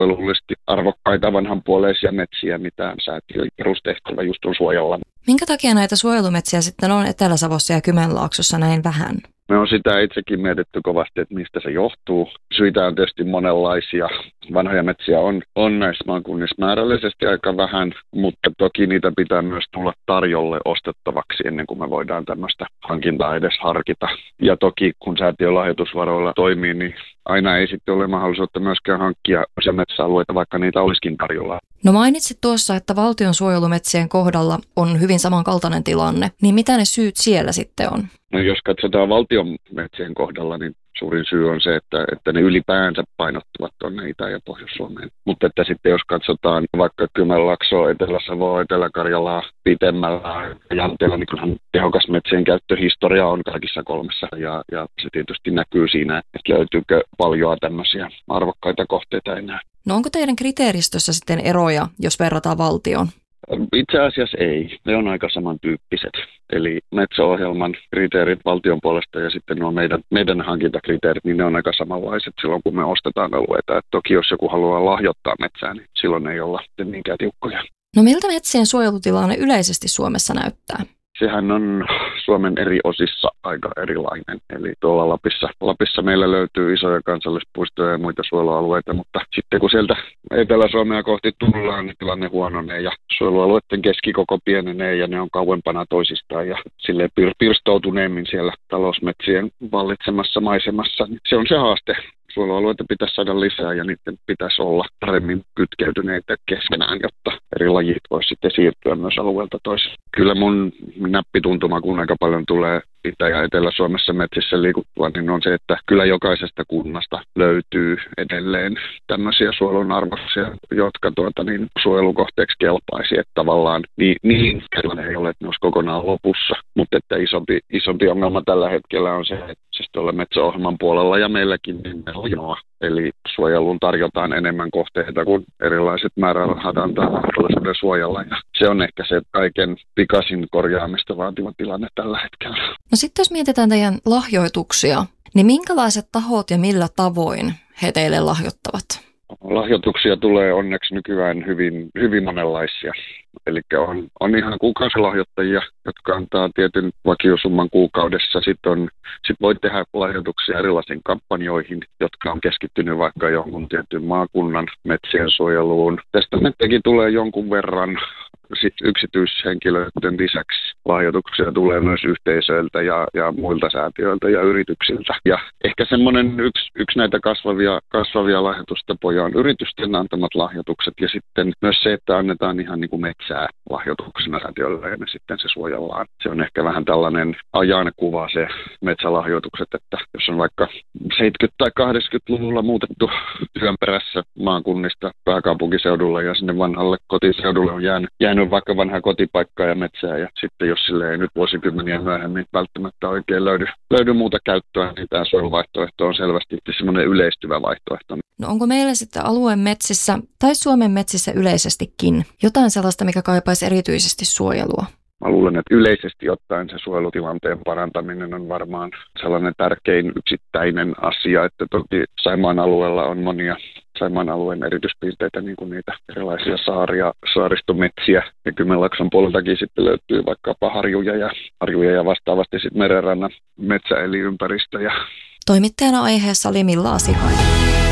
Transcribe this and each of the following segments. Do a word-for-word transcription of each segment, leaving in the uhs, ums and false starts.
suojelullisesti arvokkaita vanhanpuoleisia metsiä, mitä säätiön perustehtävä just on suojella. Minkä takia näitä suojelumetsiä sitten on Etelä-Savossa ja Kymenlaaksossa näin vähän? Me on sitä itsekin mietitty kovasti, että mistä se johtuu. Syitä on tietysti monenlaisia. Vanhoja metsiä on, on näissä maakunnissa määrällisesti aika vähän, mutta toki niitä pitää myös tulla tarjolle ostettavaksi ennen kuin me voidaan tämmöistä hankintaa edes harkita. Ja toki kun säätiön lahjoitusvaroilla toimii, niin aina ei sitten ole mahdollisuutta myöskään hankkia metsäalueita, vaikka niitä olisikin tarjolla. No mainitsit tuossa, että valtion suojelumetsien kohdalla on hyvin samankaltainen tilanne, niin mitä ne syyt siellä sitten on? No jos katsotaan valtion metsien kohdalla, niin suurin syy on se, että, että ne ylipäänsä painottuvat tuonne Itä- ja Pohjois-Suomeen. Mutta että sitten jos katsotaan vaikka Kymenlaaksoa, Etelä-Savoa, Etelä-Karjalaa pitemmällä jänteellä, niin kyllähän tehokas metsien käyttöhistoria on kaikissa kolmessa. Ja, ja se tietysti näkyy siinä, että löytyykö paljon tämmöisiä arvokkaita kohteita enää. No onko teidän kriteeristössä sitten eroja, jos verrataan valtioon? Itse asiassa ei. Ne on aika samantyyppiset. Eli metsäohjelman kriteerit valtion puolesta ja sitten nuo meidän, meidän hankintakriteerit, niin ne on aika samanlaiset silloin, kun me ostetaan alueita. Et toki jos joku haluaa lahjoittaa metsää, niin silloin ei olla niinkään tiukkoja. No miltä metsien suojelutilanne yleisesti Suomessa näyttää? Sehän on Suomen eri osissa aika erilainen. Eli tuolla Lapissa, Lapissa meillä löytyy isoja kansallispuistoja ja muita suojelualueita, mutta sitten kun sieltä Etelä-Suomea kohti tullaan, niin tilanne huononee ja suojelualueiden keskikoko pienenee ja ne on kauempana toisistaan ja silleen pir- pirstoutuneemmin siellä talousmetsien vallitsemassa maisemassa. Se on se haaste. Suojelualueita pitäisi saada lisää ja niiden pitäisi olla paremmin kytkeytyneitä keskenään, jotta eri lajit voisi sitten siirtyä myös alueelta toiseen. Kyllä mun näppituntuma, kun aika paljon tulee Itä- ja Etelä-Suomessa metsissä liikuttua, niin on se, että kyllä jokaisesta kunnasta löytyy edelleen tämmöisiä suojelun arvoisia, jotka tuota, niin suojelukohteeksi kelpaisi. Että tavallaan niin, niin ei ole, että ne olisi kokonaan lopussa, mutta että isompi, isompi ongelma tällä hetkellä on se, että siis tuolla metsäohjelman puolella ja meilläkin niin meillä on jonoa. Eli suojeluun tarjotaan enemmän kohteita kuin erilaiset määrärahat antaa mahdollisuuden suojella. Ja se on ehkä se kaiken pikaisin korjaamista vaativa tilanne tällä hetkellä. No sitten jos mietitään teidän lahjoituksia, niin minkälaiset tahot ja millä tavoin he teille lahjoittavat? Lahjoituksia tulee onneksi nykyään hyvin, hyvin monenlaisia. Eli on, on ihan kuukausilahjoittajia, jotka antaa tietyn vakiosumman kuukaudessa. Sitten on, sit voi tehdä lahjoituksia erilaisiin kampanjoihin, jotka on keskittynyt vaikka jonkun tietyn maakunnan metsien suojeluun. Testamenttekin tulee jonkun verran. Sitten yksityishenkilöiden lisäksi lahjoituksia tulee myös yhteisöiltä ja, ja muilta säätiöiltä ja yrityksiltä. Ja ehkä semmoinen yksi, yksi näitä kasvavia, kasvavia lahjoitustapoja on yritysten antamat lahjoitukset ja sitten myös se, että annetaan ihan niin kuin metsää lahjoituksena säätiöille ja ne sitten se suojellaan. Se on ehkä vähän tällainen ajankuva se metsälahjoitukset, että jos on vaikka seitsemänkymmentä- tai kahdeksankymmentäluvulla muutettu työn perässä maakunnista pääkaupunkiseudulle ja sinne vanhalle kotiseudulle on jäänyt, jäänyt vaikka vanhaa kotipaikkaa ja metsää ja sitten jos sille ei nyt vuosikymmeniä myöhemmin välttämättä oikein löydy, löydy muuta käyttöä, niin tämä suojeluvaihtoehto on selvästi semmoinen yleistyvä vaihtoehto. No onko meillä sitten alueen metsissä tai Suomen metsissä yleisestikin jotain sellaista, mikä kaipaisi erityisesti suojelua? Mä luulen, että yleisesti ottaen se suojelutilanteen parantaminen on varmaan sellainen tärkein yksittäinen asia, että toki Saimaan alueella on monia Saimaan alueen erityispiirteitä, niin kuin niitä erilaisia saaria, saaristometsiä. Ja Kymenlaakson puoleltakin sitten löytyy vaikkapa harjuja ja, harjuja ja vastaavasti sitten merenrannan metsäelinympäristöjä. Toimittajana aiheessa oli Milla Asikainen.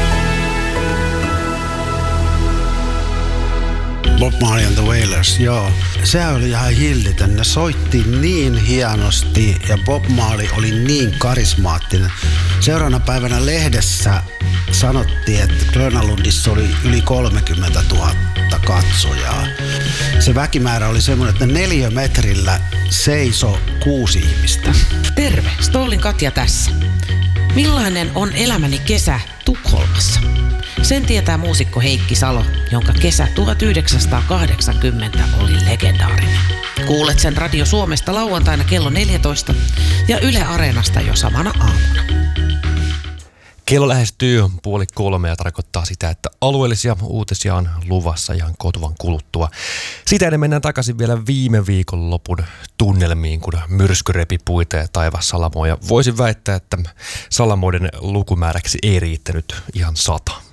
Bob Marley and the Wailers, joo. Sehän oli ihan hillitön. Ne soitti niin hienosti ja Bob Marley oli niin karismaattinen. Seuraavana päivänä lehdessä sanottiin, että Grönalundissa oli yli kolmekymmentätuhatta katsojaa. Se väkimäärä oli semmoinen, että neliömetrillä seisoi kuusi ihmistä. Terve, Stollin Katja tässä. Millainen on elämäni kesä Tukholmassa? Sen tietää muusikko Heikki Salo, jonka kesä tuhatyhdeksänsataakahdeksankymmentä oli legendaarinen. Kuulet sen Radio Suomesta lauantaina kello neljätoista ja Yle Areenasta jo samana aamuna. Kello lähestyy puoli kolme ja tarkoittaa sitä, että alueellisia uutisia on luvassa ihan kotuvan kuluttua. Sitä ennen mennään takaisin vielä viime viikonlopun tunnelmiin, kun myrsky repi puita ja taivassalamoja. Voisin väittää, että salamoiden lukumääräksi ei riittänyt ihan sata.